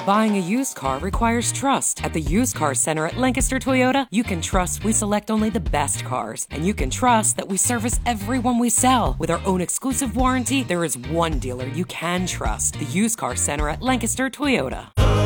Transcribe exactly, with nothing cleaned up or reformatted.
Buying a used car requires trust. At the Used Car Center at Lancaster Toyota, you can trust we select only the best cars, and you can trust that we service everyone we sell. With our own exclusive warranty, there is one dealer you can trust. The Used Car Center at Lancaster Toyota.